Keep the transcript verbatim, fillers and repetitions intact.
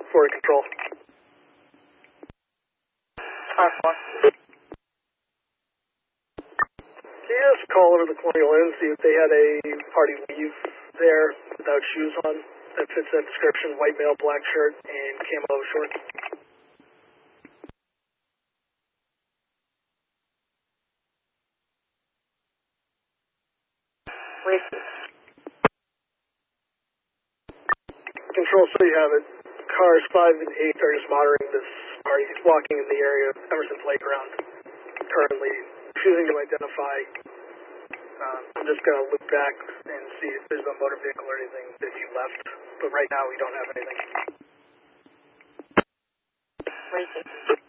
for control. Car four. Can you just call over the Colonial Inn, see if they had a party leave there without shoes on that fits that description, white male, black shirt, and camo shorts? Repeat. Control, so you have it. Cars five and eight are just monitoring this party. He's walking in the area of Emerson Playground, currently refusing to identify. Um, I'm just going to look back and see if there's a motor vehicle or anything that he left. But right now we don't have anything. Repeat.